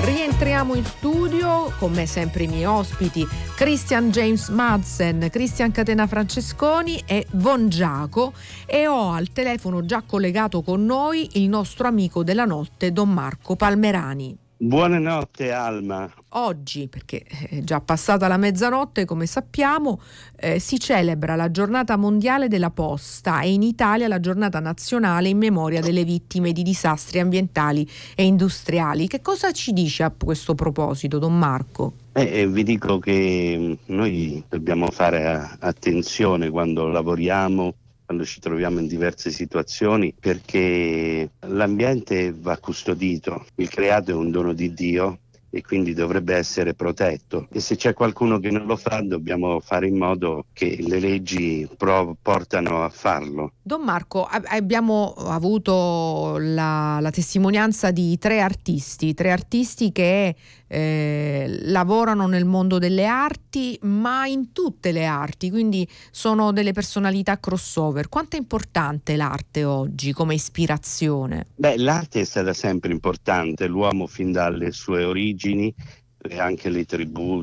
Rientriamo in studio, con me sempre i miei ospiti Christian James Madsen, Christian Catena Francesconi e Von Giaco, e ho al telefono già collegato con noi il nostro amico della notte Don Marco Palmerani. Buonanotte Alma. Oggi, perché è già passata la mezzanotte, come sappiamo, si celebra la giornata mondiale della posta e in Italia la giornata nazionale in memoria delle vittime di disastri ambientali e industriali. Che cosa ci dice a questo proposito, Don Marco? Vi dico che noi dobbiamo fare attenzione quando lavoriamo, quando ci troviamo in diverse situazioni, perché l'ambiente va custodito, il creato è un dono di Dio e quindi dovrebbe essere protetto, e se c'è qualcuno che non lo fa dobbiamo fare in modo che le leggi portano a farlo. Don Marco, abbiamo avuto la testimonianza di tre artisti che lavorano nel mondo delle arti, ma in tutte le arti, quindi sono delle personalità crossover. Quanto è importante l'arte oggi come ispirazione? L'arte è stata sempre importante, l'uomo fin dalle sue origini, anche le tribù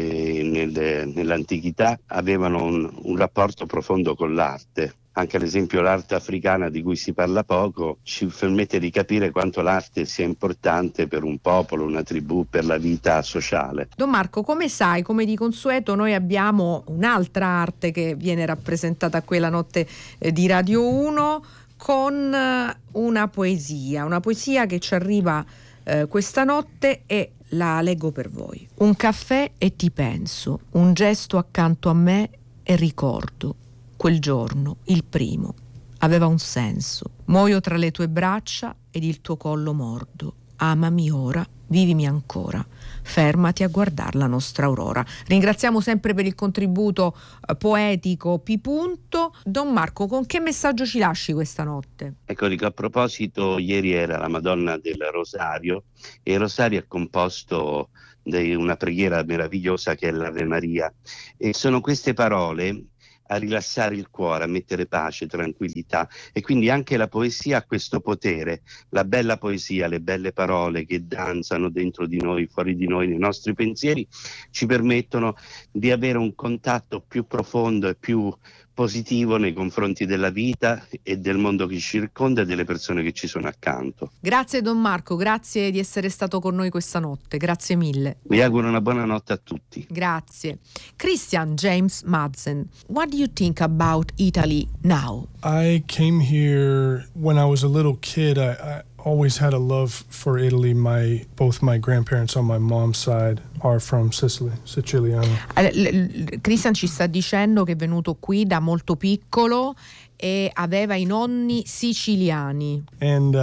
nell'antichità avevano un rapporto profondo con l'arte. Anche ad esempio l'arte africana, di cui si parla poco, ci permette di capire quanto l'arte sia importante per un popolo, una tribù, per la vita sociale. Don Marco, come sai, come di consueto, noi abbiamo un'altra arte che viene rappresentata qui la notte di Radio 1 con una poesia che ci arriva questa notte e la leggo per voi. Un caffè e ti penso, un gesto accanto a me e ricordo. Quel giorno, il primo, aveva un senso. Muoio tra le tue braccia ed il tuo collo mordo. Amami ora, vivimi ancora. Fermati a guardare la nostra aurora. Ringraziamo sempre per il contributo poetico P. Don Marco, con che messaggio ci lasci questa notte? Ecco, dico, a proposito, ieri era la Madonna del Rosario e il Rosario è composto di una preghiera meravigliosa che è l'Ave Maria, e sono queste parole a rilassare il cuore, a mettere pace, tranquillità, e quindi anche la poesia ha questo potere, la bella poesia, le belle parole che danzano dentro di noi, fuori di noi, nei nostri pensieri, ci permettono di avere un contatto più profondo e più positivo nei confronti della vita e del mondo che ci circonda e delle persone che ci sono accanto. Grazie Don Marco, grazie di essere stato con noi questa notte, grazie mille. Vi auguro una buona notte a tutti. Grazie. Christian James Madsen, what do you think about Italy now? I came here when I was a little kid. I always had a love for Italy. Both my grandparents on my mom's side are from Sicily, siciliano. Christian ci sta dicendo che è venuto qui da molto piccolo e aveva i nonni siciliani. And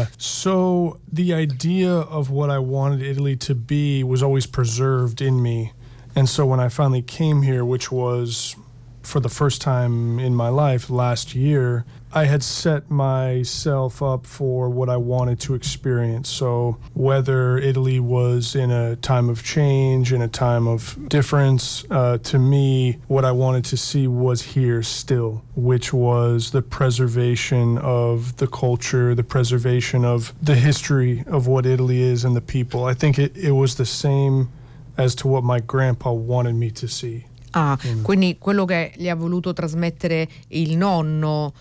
so the idea of what I wanted Italy to be was always preserved in me. And so when I finally came here, which was for the first time in my life last year, I had set myself up for what I wanted to experience. So whether Italy was in a time of change, in a time of difference, to me, what I wanted to see was here still, which was the preservation of the culture, the preservation of the history of what Italy is and the people. I think it was the same as to what my grandpa wanted me to see. Quindi quello che gli ha voluto trasmettere il nonno,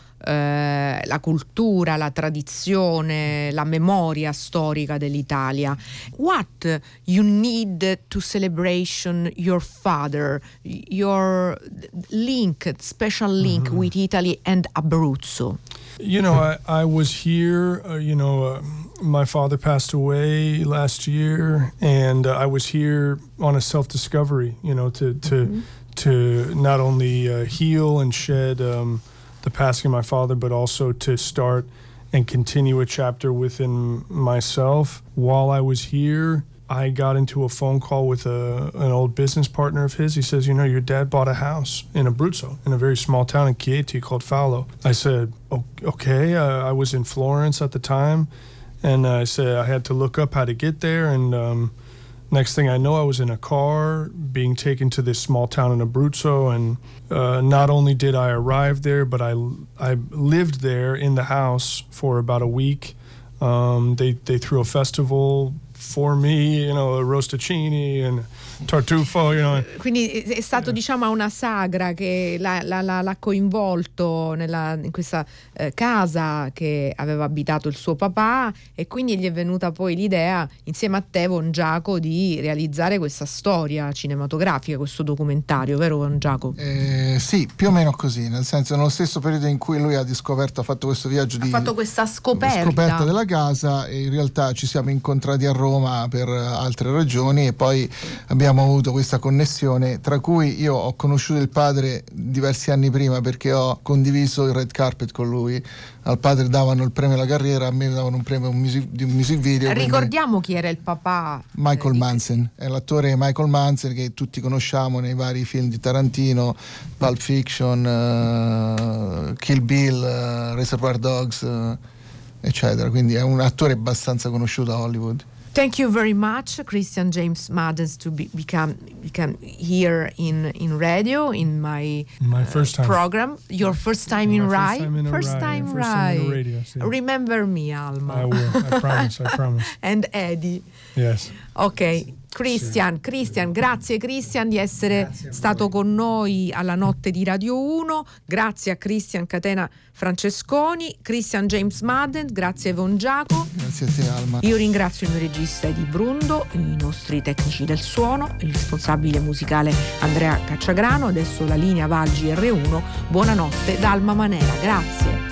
la cultura, la tradizione, la memoria storica dell'Italia. What you need to celebration your father, your link, special link with Italy and Abruzzo? You know, I was here, my father passed away last year, and I was here on a self-discovery, to not only heal and shed the passing of my father, but also to start and continue a chapter within myself. While I was here, I got into a phone call with an old business partner of his. He says, your dad bought a house in Abruzzo, in a very small town in Chieti called Falo. I said, okay. I was in Florence at the time, and I said I had to look up how to get there, and next thing I know, I was in a car being taken to this small town in Abruzzo, and not only did I arrive there, but I lived there in the house for about a week. They threw a festival for me, rostacini and tartufo, Quindi è stato diciamo una sagra che l'ha coinvolto in questa casa che aveva abitato il suo papà, e quindi gli è venuta poi l'idea insieme a te, Von Giaco, di realizzare questa storia cinematografica, questo documentario, vero Von Giaco? Sì, più o meno così, nel senso nello stesso periodo in cui lui ha fatto questo viaggio ha fatto questa scoperta della casa, e in realtà ci siamo incontrati a Roma per altre ragioni e poi abbiamo avuto questa connessione, tra cui io ho conosciuto il padre diversi anni prima perché ho condiviso il red carpet con lui. Al padre davano il premio alla carriera, a me davano un premio di un music video. Ricordiamo chi era il papà. Michael Manson, è l'attore Michael Manson che tutti conosciamo nei vari film di Tarantino, Pulp Fiction, Kill Bill, Reservoir Dogs, eccetera, quindi è un attore abbastanza conosciuto a Hollywood. Thank you very much, Christian James Maddens, to become here in radio in my first time program. Your first time in Rai? First time in radio. Sì. Remember me, Alma. I will. I promise. And Eddie. Yes. Ok. Christian, grazie Christian di essere stato con noi alla notte di Radio 1, grazie a Christian Catena Francesconi, Christian James Madden, grazie a Von Giaco. Grazie a te, Alma. Io ringrazio il mio regista Eddie Brundo, i nostri tecnici del suono, il responsabile musicale Andrea Cacciagrano. Adesso la linea va al GR1. Buonanotte da Alma Manera, grazie.